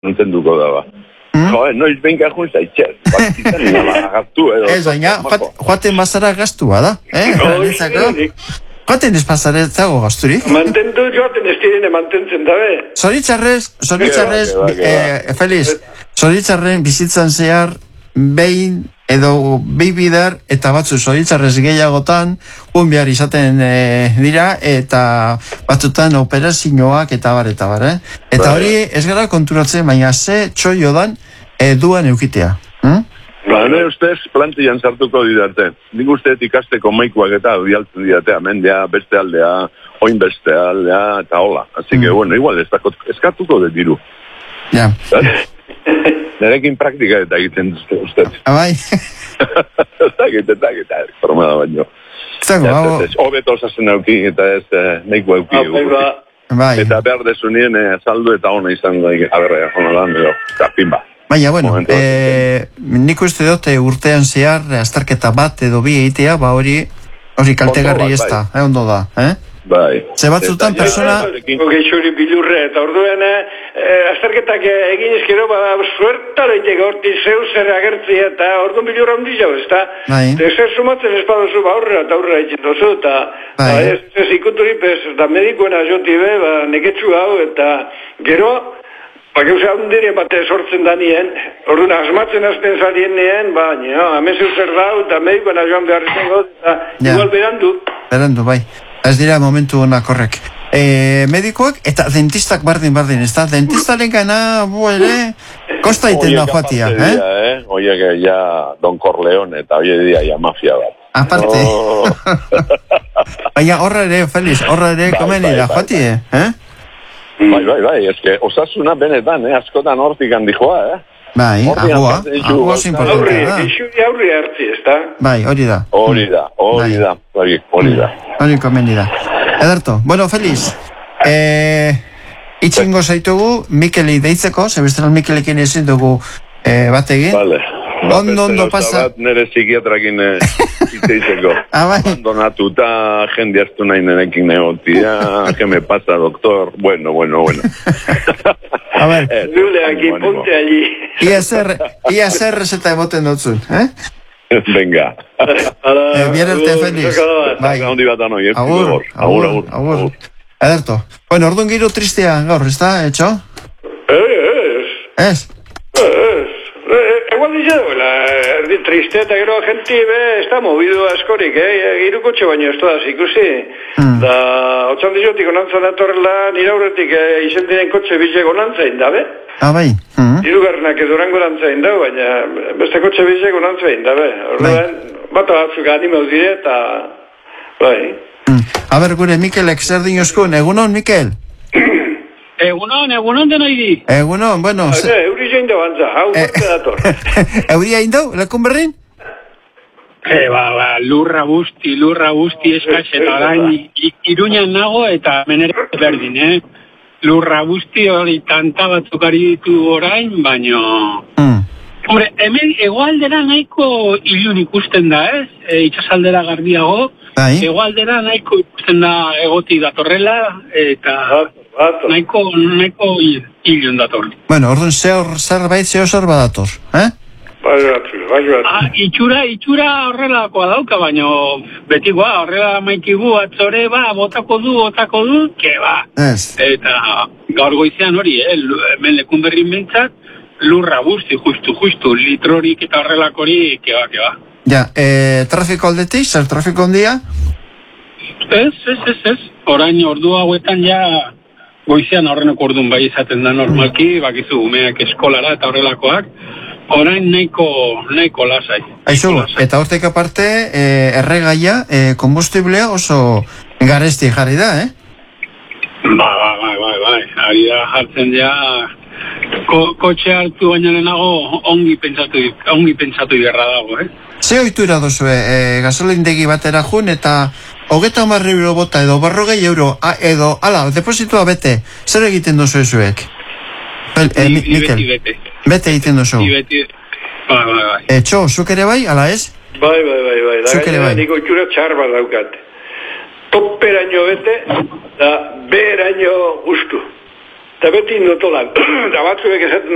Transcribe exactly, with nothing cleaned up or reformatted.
entenduko daba. Jo, noiz benka junta itxer. Bakitan nima gaztu edo. Ez, baina, joaten bazara gastua da. Joaten ez pasaretzago gasturik. Mantendu joaten ez direne mantentzen dabe. Zoritzarrez, zoritzarrez, Feliz, zoritzarren bizitzan zehar behin edo behi bidar eta batzu zoritzarrez gehiagotan un behar izaten dira eta batzutan operazioak eta bar eta bar, eh? Eta hori ez gara konturatzen, baina ze txoio dan duan eukitea. Ba, ne ustez plantillan sartuko didate. Nik usteet ikasteko maikuak eta bialtzen didate, amendea, beste aldea, oin beste aldea, eta hola. Así que, bueno, igual, eskatuko de diru. Ja. Nerekin praktika eta egiten ustez. Abai. Eta egiten, eta egiten, formada baino. Zago, hau... Obeto osasen auki, eta ez neiko auki. Eta behar desunien saldu eta ona izan da, aberrea, jona da, eta pimba. Baina, bueno, eh, nik uste dut urtean zehar azterketa bat edo bi egitea, ba hori hori kaltegarri ez da, eh, ondo da, eh? Bai. Ze batzutan persona... Geixuri bilurre, eta orduen azterketak egin izkero, ba, suertaro iteko horti zeu zer agertzia, eta orduan bilurra hundi jau, ez da? Bai. Zer sumatzen ez badozu, ba, aurrera eta aurrera itxen dozu, eta ez ikuturipez, eta medikoena jotibe, ba, neketsu hau, eta gero... Ba, gauza hundirien bate sortzen da nien, orduan asmatzen azten zalien nien, ba, nio, amezu zer dau, eta medikoena joan behar izango, eta igual berandu. Berandu, bai. Ez dira momentu honak horrek. E, medikoak eta dentistak bardin-bardin, ez da? Dentistaren gana, buere, kosta iten da joatia, eh? Oiek, ja, Don Corleone, eta oie dia, ja, mafia bat. Aparte. Baina horra ere, Feliz, horra ere komeni da joatie, eh? Bai, bai, bai, eske osasuna benetan, eh, askotan hortik handijoa, eh? Bai, agua, agua es importante, da. Aurri, aurri hartzi, ez da? Bai, hori da. Hori da, hori da, hori da. Hori komeni da. Ederto, bueno, Feliz, eh, itxingo zaitugu, Mikeli deitzeko, zebesteran Mikelekin ezin dugu bat egin. Vale. Ondo, ondo pasa. Bat nire psikiatrakin itzeizeko. Ah, bai. Abandonatuta, jende hartu nahi nerekin negotia, que me pasa, doctor. Bueno, bueno, bueno. A ver. Dule, aquí, ponte allí. Ia zer, ia zer reseta emoten dutzun, eh? Venga. Bienerte, Feliz. Bai. Haundi bat anoi, eh? Agur, agur, agur. Ederto. Bueno, orduan giro tristea gaur, ez da, etxo? Ez. Ez? Ez. Igual dice, erdi triste eta gero agenti be, ez da movido askorik, eh? Irukotxe baino ez da, ikusi. Da, otxan dizotik onantzan atorrela, nire aurretik izen diren kotxe bizek onantzain da, be? Ah, bai. Irugarrenak edurango onantzain da, baina beste kotxe bizek onantzain da, be? Orduan, bat batzuk animau dire eta, bai. A ber, gure Mikelek zer dinoskun, egunon, Mikel? Egunon, egunon denoi di. Egunon, bueno... Euri zein da bantza, hau urte dator. Euri hain dau, lekun berrin? E, ba, ba, lurra guzti, lurra guzti eskaz, eta orain Iruñan nago eta menere berdin, eh? Lurra guzti hori tanta batzuk ari ditu orain, baino... Hombre, hemen egoaldera nahiko ilun ikusten da, ez? E, itxasaldera garbiago, egoaldera nahiko ikusten da egoti datorrela, eta... Naiko, naiko ilun dator. Bueno, orduan zehor zerbait zehor zer badator, eh? Bai batzuk, bai batzuk. Ah, itxura, itxura horrelakoa dauka, baina betikoa, horrela maikigu atzore, ba, botako du, botako du, ke ba. Ez. Eta gaur goizean hori, eh, hemen lekun berrin bentsat, lurra guzti, justu, justu, litrorik eta horrelakori, ke ba, ke ba. Ja, eh, trafiko aldetik, zer trafiko ondia? Ez, ez, ez, ez. Orain ordu hauetan ja... Goizean horreneko orduan bai izaten da normalki, bakizu umeak eskolara eta horrelakoak, orain nahiko, nahiko lasai. Aizu, eta hortek aparte, eh, erregaia, eh, kombustiblea oso garesti jarri da, eh? Ba, ba, ba, ba, ba, ari da jartzen ja, ko, kotxe hartu baina lehenago ongi pentsatu, ongi pentsatu berra dago, eh? Ze ohitura duzue, eh, gasolindegi batera jun eta... Hogeta hamarri euro bota edo berrogei euro edo, ala, depositua bete, zer egiten duzu ezuek? Eh, Mikel, bete. Bete egiten duzu? Bete, bai, bai, bai. E, txo, zuk ere bai, ala ez? Bai, bai, bai, bai. Zuk ere bai. Niko itxura txar bat daukat. Toperaino bete, da beraino gustu. Eta beti indotolan. Da batzuek esaten